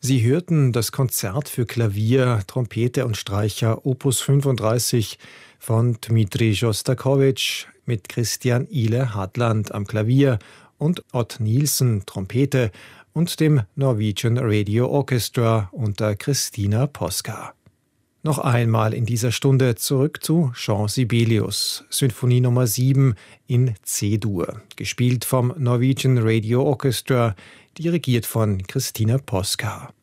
Sie hörten das Konzert für Klavier, Trompete und Streicher Opus 35 von Dmitri Schostakowitsch mit Christian Ile Hadland am Klavier und Odd Nielsen Trompete und dem Norwegian Radio Orchestra unter Christina Posca. Noch einmal in dieser Stunde zurück zu Jean Sibelius, Sinfonie Nummer 7 in C-Dur, gespielt vom Norwegian Radio Orchestra, dirigiert von Christina Posca.